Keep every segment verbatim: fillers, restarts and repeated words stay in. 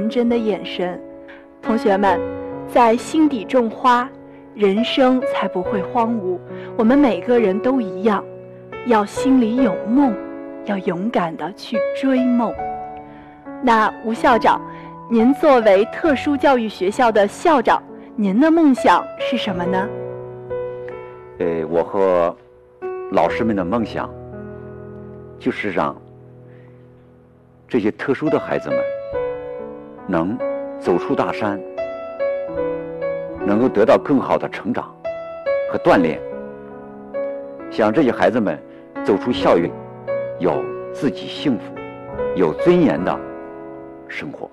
真的眼神。同学们，在心底种花，人生才不会荒芜。我们每个人都一样，要心里有梦，要勇敢地去追梦。那吴校长，您作为特殊教育学校的校长，您的梦想是什么呢？ 呃，我和老师们的梦想就是让这些特殊的孩子们能走出大山，能够得到更好的成长和锻炼，想这些孩子们走出校园，有自己幸福、有尊严的生活。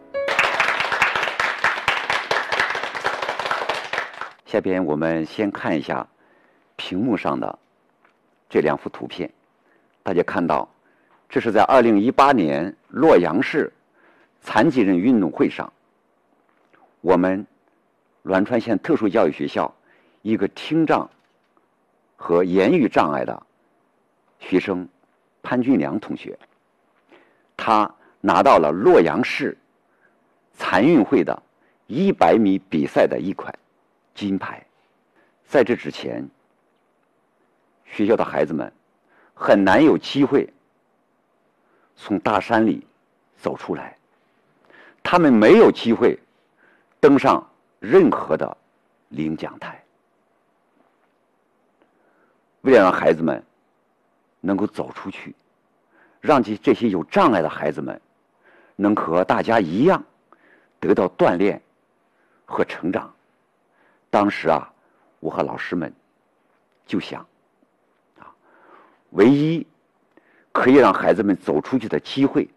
下边我们先看一下屏幕上的这两幅图片，大家看到，这是在二零一八年洛阳市残疾人运动会上，我们栾川县特殊教育学校一个听障和言语障碍的学生潘俊良同学，他拿到了洛阳市残运会的一百米比赛的一块金牌。在这之前，学校的孩子们很难有机会从大山里走出来，他们没有机会登上任何的领奖台。为了让孩子们能够走出去，让这这些有障碍的孩子们能和大家一样得到锻炼和成长，当时啊，我和老师们就想啊，唯一可以让孩子们走出去的机会，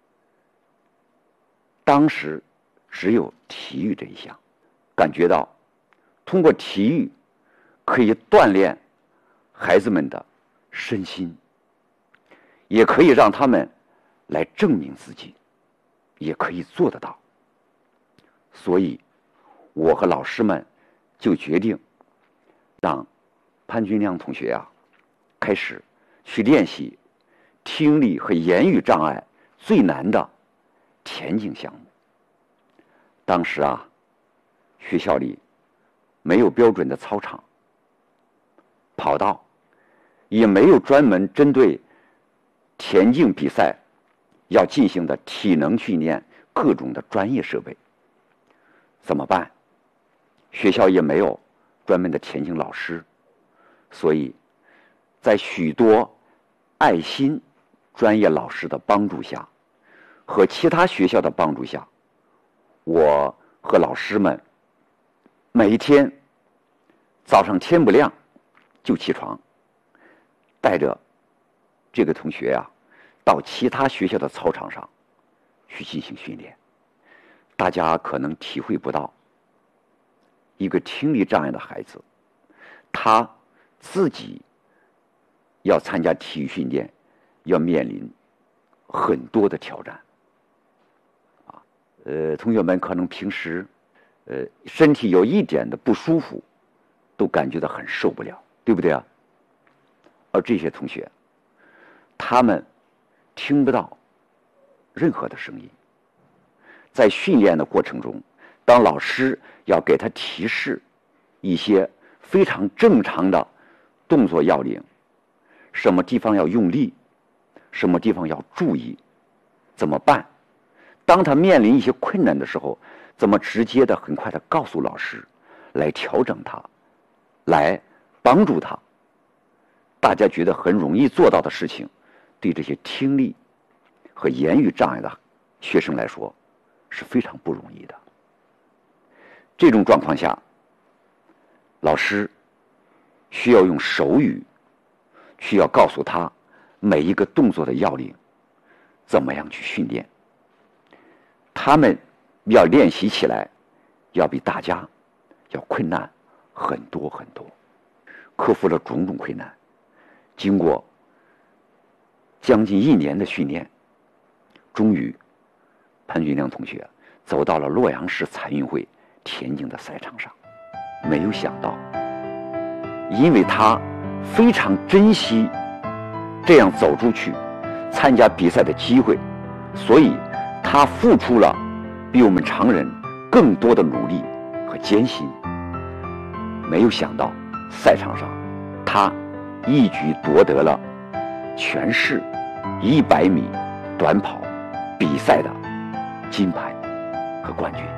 当时只有体育这一项。感觉到通过体育可以锻炼孩子们的身心，也可以让他们来证明自己，也可以做得到。所以我和老师们就决定让潘军亮同学啊开始去练习听力和言语障碍最难的田径项目。当时啊，学校里没有标准的操场、跑道，也没有专门针对田径比赛要进行的体能训练各种的专业设备。怎么办？学校也没有专门的田径老师，所以在许多爱心专业老师的帮助下和其他学校的帮助下，我和老师们每一天早上天不亮就起床，带着这个同学啊到其他学校的操场上去进行训练。大家可能体会不到，一个听力障碍的孩子，他自己要参加体育训练，要面临很多的挑战。啊，呃，同学们可能平时，呃，身体有一点的不舒服，都感觉到很受不了，对不对啊？而这些同学，他们听不到任何的声音。在训练的过程中，当老师要给他提示一些非常正常的动作要领，什么地方要用力，什么地方要注意，怎么办？当他面临一些困难的时候，怎么直接的很快的告诉老师，来调整他，来帮助他。大家觉得很容易做到的事情，对这些听力和言语障碍的学生来说是非常不容易的。这种状况下，老师需要用手语，需要告诉他每一个动作的要领，怎么样去训练。他们要练习起来，要比大家要困难很多很多。克服了种种困难，经过将近一年的训练，终于潘军亮同学走到了洛阳市残运会田径的赛场上。没有想到，因为他非常珍惜这样走出去参加比赛的机会，所以他付出了比我们常人更多的努力和艰辛。没有想到赛场上他一举夺得了全市一百米短跑比赛的金牌和冠军，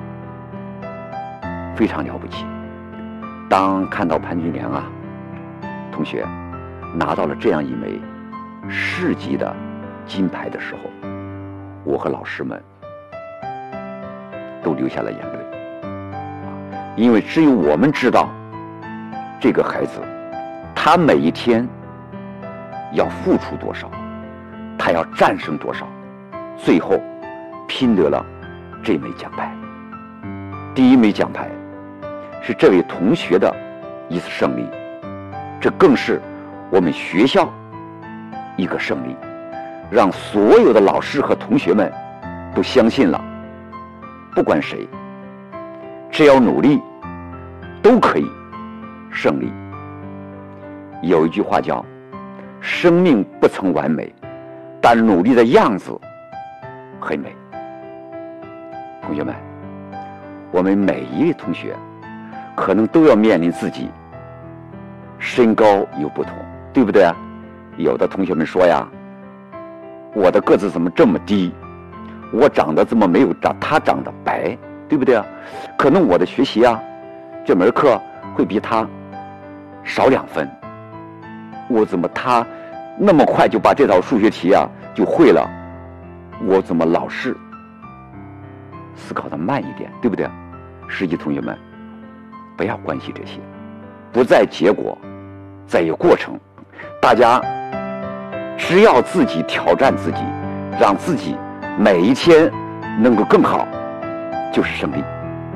非常了不起。当看到潘金莲啊同学拿到了这样一枚市级的金牌的时候，我和老师们都流下了眼泪，因为只有我们知道这个孩子他每一天要付出多少，他要战胜多少，最后拼得了这枚奖牌。第一枚奖牌是这位同学的一次胜利，这更是我们学校一个胜利，让所有的老师和同学们都相信了，不管谁，只要努力都可以胜利。有一句话叫生命不曾完美，但努力的样子很美。同学们，我们每一位同学可能都要面临自己身高有不同，对不对啊？有的同学们说呀，我的个子怎么这么低，我长得怎么没有长他长得白，对不对啊？可能我的学习啊这门课会比他少两分，我怎么他那么快就把这道数学题啊就会了，我怎么老是思考的慢一点，对不对？实际同学们不要关心这些，不在结果，在于过程。大家只要自己挑战自己，让自己每一天能够更好，就是胜利。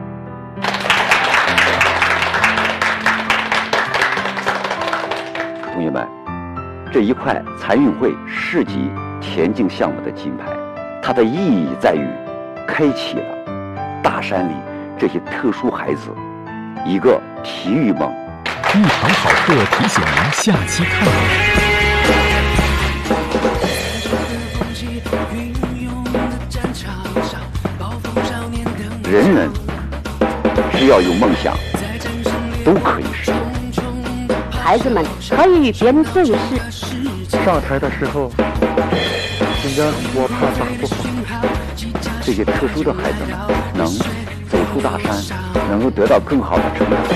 同学们，这一块残运会市级田径项目的金牌，它的意义在于开启了大山里这些特殊孩子一个体育梦。 一堂好课提醒您下期看到。 人人只要有梦想，都可以实现。 孩子们可以边对视。 上台的时候，紧张，我怕打不好。 这些特殊的孩子们能走出大山，能够得到更好的成长。